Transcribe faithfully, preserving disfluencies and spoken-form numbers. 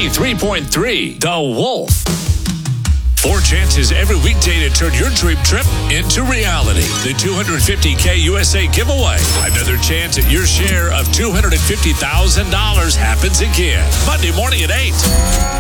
ninety-three point three The Wolf. Four chances every weekday to turn your dream trip into reality. The two hundred fifty K U S A giveaway. Another chance at your share of two hundred fifty thousand dollars happens again. Monday morning at eight.